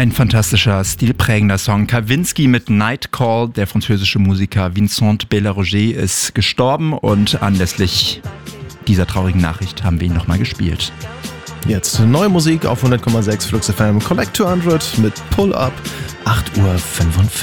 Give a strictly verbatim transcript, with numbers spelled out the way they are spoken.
Ein fantastischer, stilprägender Song. Kavinsky mit Nightcall. Der französische Musiker Vincent Bellaroger ist gestorben und anlässlich dieser traurigen Nachricht haben wir ihn nochmal gespielt. Jetzt neue Musik auf hundert Komma sechs Flux F M. Collect zweihundert mit Pull Up, acht Uhr fünfundfünfzig.